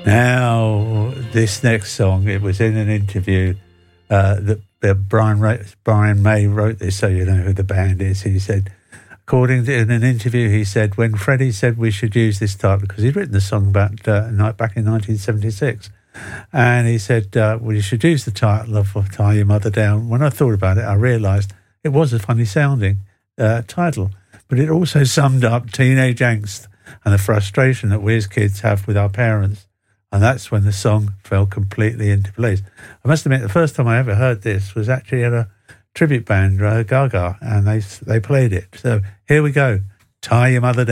Now, this next song, it was in an interview that Brian May wrote this, so you know who the band is. He said, according to in an interview, he said, when Freddie said we should use this title, because he'd written the song back in 1976, and he said, well, you should use the title of Tie Your Mother Down. When I thought about it, I realised it was a funny sounding title, but it also summed up teenage angst and the frustration that we as kids have with our parents. And that's when the song fell completely into place. I must admit, the first time I ever heard this was actually at a tribute band, Gaga, and they played it. So here we go, Tie Your Mother Down.